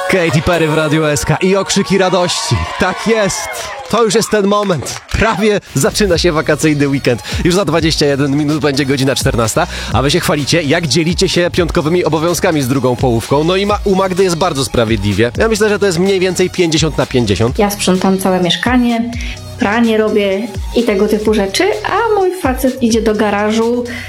Katy Perry w Radiu SK i okrzyki radości. Tak jest! To już jest ten moment. Prawie zaczyna się wakacyjny weekend. Już za 21 minut będzie godzina 14, a wy się chwalicie, jak dzielicie się piątkowymi obowiązkami z drugą połówką. No i u Magdy jest bardzo sprawiedliwie. Ja myślę, że to jest mniej więcej 50/50. Ja sprzątam całe mieszkanie, pranie robię i tego typu rzeczy, a mój facet idzie do garażu